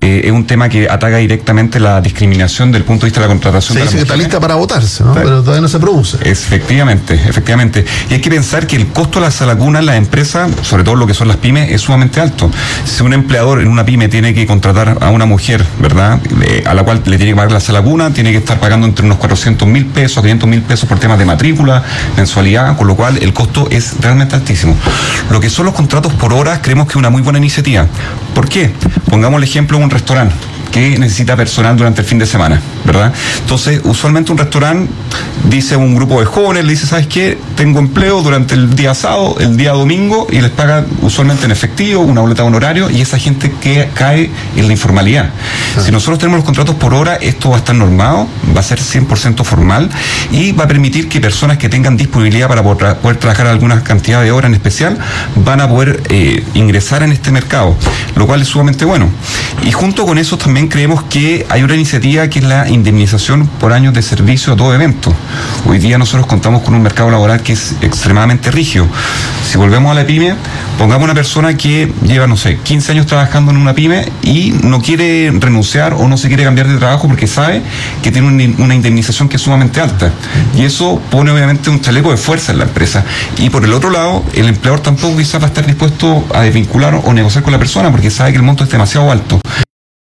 es un tema que ataca directamente la discriminación del punto de vista de la contratación. Se dice que está lista para votarse, ¿no? Pero todavía no se produce. Efectivamente. Y hay que pensar que el costo de la sala cuna en las empresas, sobre todo lo que son las pymes, es sumamente alto. Si un empleador en una pyme tiene que contratar a una mujer, ¿verdad?, a la cual le tiene que pagar la sala cuna, tiene que estar pagando entre unos 400.000 pesos a 500.000 pesos por temas de matrícula, mensualidad, con lo cual el costo es realmente altísimo. Lo que son los contratos por horas, creemos que es una muy buena iniciativa. ¿Por qué? Pongamos el ejemplo de un restaurante que necesita personal durante el fin de semana, ¿verdad? Entonces, usualmente un restaurante dice a un grupo de jóvenes, le dice, ¿sabes qué? Tengo empleo durante el día sábado, el día domingo, y les paga usualmente en efectivo, una boleta de honorario, y esa gente que cae en la informalidad. Si nosotros tenemos los contratos por hora, esto va a estar normado, va a ser 100% formal, y va a permitir que personas que tengan disponibilidad para poder trabajar alguna cantidad de horas en especial, van a poder ingresar en este mercado, lo cual es sumamente bueno. Y junto con eso también creemos que hay una iniciativa que es la indemnización por años de servicio a todo evento. Hoy día nosotros contamos con un mercado laboral que es extremadamente rígido. Si volvemos a la pyme, pongamos una persona que lleva, 15 años trabajando en una pyme y no quiere renunciar o no se quiere cambiar de trabajo porque sabe que tiene una indemnización que es sumamente alta. Y eso pone obviamente un chaleco de fuerza en la empresa. Y por el otro lado, el empleador tampoco quizás va a estar dispuesto a desvincular o negociar con la persona porque sabe que el monto es demasiado alto.